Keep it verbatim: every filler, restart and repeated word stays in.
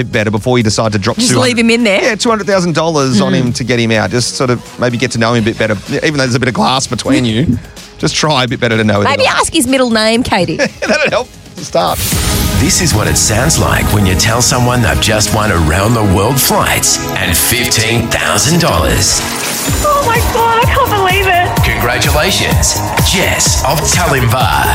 bit better before you decide to drop Just two hundred leave him in there? Yeah, two hundred thousand dollars on him to get him out. Just sort of maybe get to know him a bit better. Even though there's a bit of glass between you, just try a bit better to know him. Maybe ask his middle name, Katie. That'd help to start. This is what it sounds like when you tell someone they've just won around the world flights and fifteen thousand dollars. Oh my God, I can't believe it. Congratulations, Jess of Tallimbar.